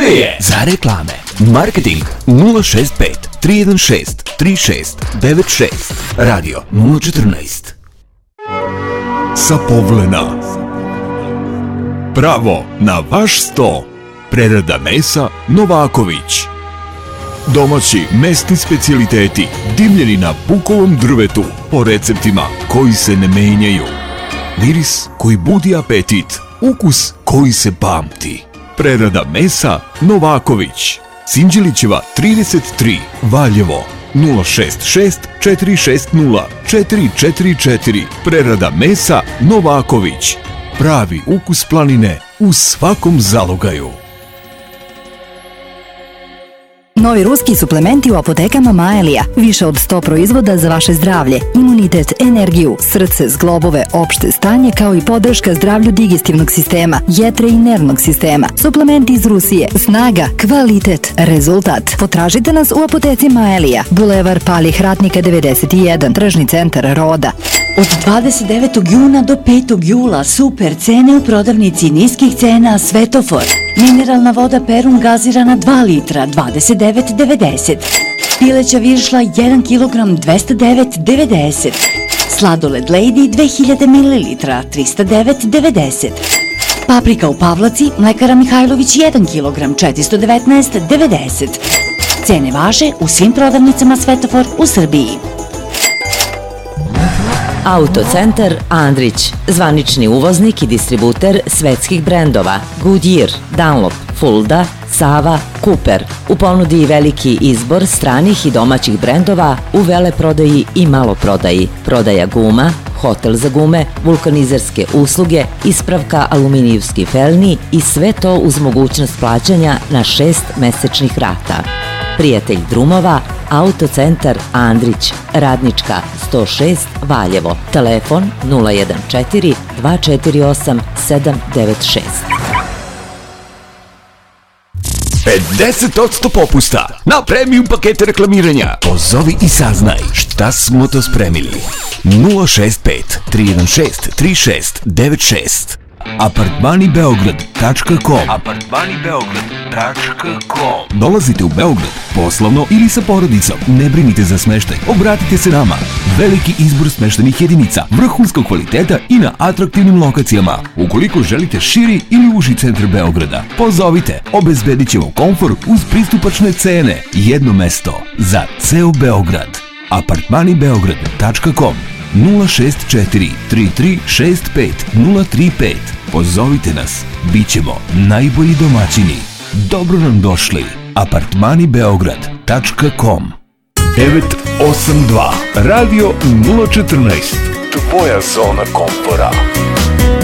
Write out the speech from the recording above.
je! Za reklame, marketing 065 316 3696, radio 014. Sapovlena. Pravo na vaš sto. Prerada mesa Novaković. Domaći mesni specijaliteti dimljeni na bukovom drvetu po receptima koji se ne menjaju. Miris koji budi apetit, ukus koji se pamti. Prerada mesa Novaković. Sinđelićeva 33, Valjevo 066 460 444. Prerada mesa Novaković. Pravi ukus planine u svakom zalogaju. Novi ruski suplementi u apotekama Maelija. Više od 100 proizvoda za vaše zdravlje, imunitet, energiju, srce, zglobove, opšte stanje, kao i podrška zdravlju digestivnog sistema, jetre i nervnog sistema. Suplementi iz Rusije. Snaga, kvalitet, rezultat. Potražite nas u apoteci Maelija. Bulevar Palih Ratnika 91, tržni centar Roda. Od 29. juna do 5. jula super cene u prodavnici niskih cena Svetofor. Mineralna voda Perun gazirana 2 litra 29,90. Pileća viršla 1 kg 209,90. Sladoled Lady 2000 ml 309,90. Paprika u Pavlaci, mlekara Mihajlović 1 kg 419,90. Cene važe u svim prodavnicama Svetofor u Srbiji. Autocentar Andrić, zvanični uvoznik i distributer svetskih brendova Goodyear, Dunlop, Fulda, Sava, Cooper. U ponudi i veliki izbor stranih i domaćih brendova u veleprodaji i maloprodaji. Prodaja guma, hotel za gume, vulkanizerske usluge, ispravka aluminijevskih felni i sve to uz mogućnost plaćanja na 6 mesečnih rata. Prijatelj drumova, Autocentar Andrić, Radnička 106, Valjevo. Telefon 014 248 796. 50% popusta na premium pakete reklamiranja. Pozovi i saznaj šta smo to spremili. 065 316 3696. Apartmanibeograd.com. Dolazite u Beograd poslovno ili sa porodicom, ne brinite za smeštaj, obratite se nama. Veliki izbor smeštajnih jedinica, vrhunskog kvaliteta i na atraktivnim lokacijama. Ukoliko želite širi ili uži centar Beograda, pozovite, obezbedit ćemo komfor uz pristupačne cene. Jedno mesto za ceo Beograd. Apartmanibeograd.com 064 3365 035. Pozovite nas, bit ćemo najbolji domaćini. Dobro nam došli. Apartmanibeograd.com 982 Radio 014. Tvoja zona komfora.